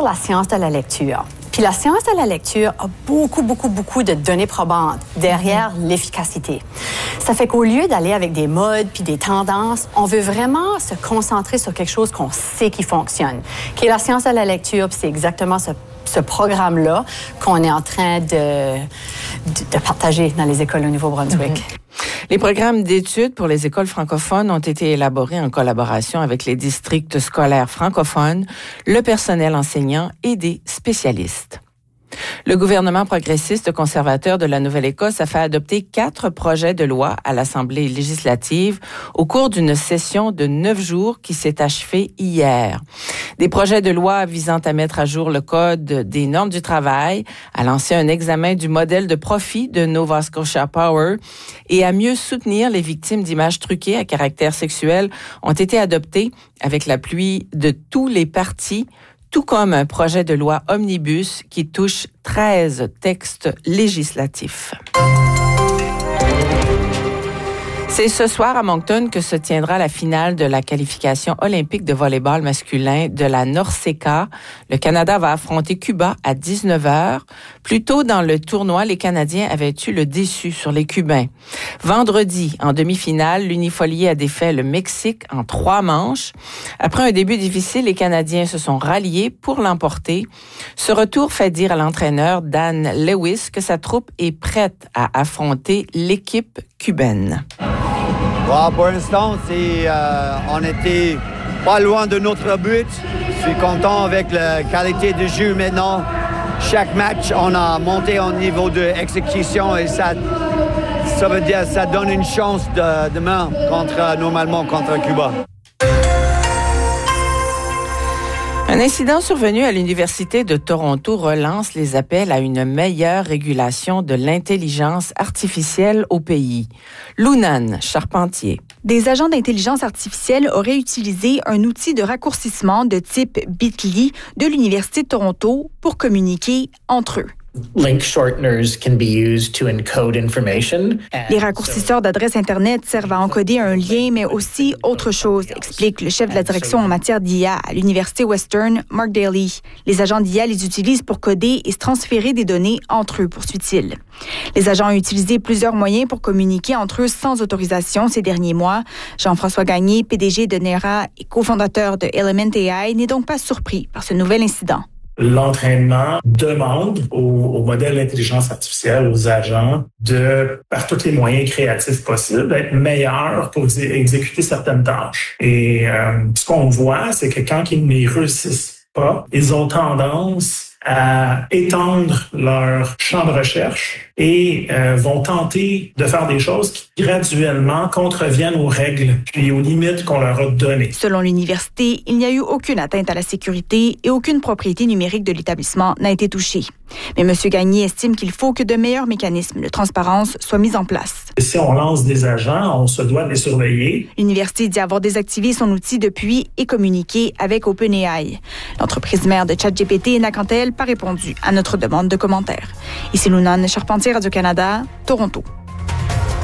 la science de la lecture. Puis la science de la lecture a beaucoup de données probantes derrière l'efficacité. Ça fait qu'au lieu d'aller avec des modes puis des tendances, on veut vraiment se concentrer sur quelque chose qu'on sait qui fonctionne, qui est la science de la lecture, puis c'est exactement ce programme-là qu'on est en train de partager dans les écoles au Nouveau-Brunswick. Les programmes d'études pour les écoles francophones ont été élaborés en collaboration avec les districts scolaires francophones, le personnel enseignant et des spécialistes. Le gouvernement progressiste conservateur de la Nouvelle-Écosse a fait adopter 4 projets de loi à l'Assemblée législative au cours d'une session de 9 jours qui s'est achevée hier. Des projets de loi visant à mettre à jour le Code des normes du travail, à lancer un examen du modèle de profit de Nova Scotia Power et à mieux soutenir les victimes d'images truquées à caractère sexuel ont été adoptés avec l'appui de tous les partis, tout comme un projet de loi omnibus qui touche 13 textes législatifs. C'est ce soir à Moncton que se tiendra la finale de la qualification olympique de volley-ball masculin de la NORCECA. Le Canada va affronter Cuba à 19h. Plus tôt dans le tournoi, les Canadiens avaient eu le déçu sur les Cubains. Vendredi, en demi-finale, l'Unifolié a défait le Mexique en 3 manches. Après un début difficile, les Canadiens se sont ralliés pour l'emporter. Ce retour fait dire à l'entraîneur Dan Lewis que sa troupe est prête à affronter l'équipe cubaine. Bon, pour l'instant, on était pas loin de notre but. Je suis content avec la qualité de jeu maintenant. Chaque match, on a monté au niveau d'exécution et ça veut dire que ça donne une chance demain normalement contre Cuba. Un incident survenu à l'Université de Toronto relance les appels à une meilleure régulation de l'intelligence artificielle au pays. Lunane Charpentier. Des agents d'intelligence artificielle auraient utilisé un outil de raccourcissement de type Bitly de l'Université de Toronto pour communiquer entre eux. Link shorteners can be used to encode information. Les raccourcisseurs d'adresse Internet servent à encoder un lien, mais aussi autre chose, explique le chef de la direction en matière d'IA à l'Université Western, Mark Daly. Les agents d'IA les utilisent pour coder et se transférer des données entre eux, poursuit-il. Les agents ont utilisé plusieurs moyens pour communiquer entre eux sans autorisation ces derniers mois. Jean-François Gagné, PDG de Nera et cofondateur de Element AI, n'est donc pas surpris par ce nouvel incident. L'entraînement demande au modèle d'intelligence artificielle, aux agents, par tous les moyens créatifs possibles, d'être meilleurs pour exécuter certaines tâches. Et ce qu'on voit, c'est que quand ils ne réussissent pas, ils ont tendance à étendre leur champ de recherche et vont tenter de faire des choses qui graduellement contreviennent aux règles puis aux limites qu'on leur a données. Selon l'université, il n'y a eu aucune atteinte à la sécurité et aucune propriété numérique de l'établissement n'a été touchée. Mais M. Gagné estime qu'il faut que de meilleurs mécanismes de transparence soient mis en place. Si on lance des agents, on se doit de les surveiller. L'université dit avoir désactivé son outil depuis et communiqué avec OpenAI. L'entreprise mère de ChatGPT n'a quant à elle pas répondu à notre demande de commentaires. Ici Lunane Charpentier, Radio-Canada, Toronto.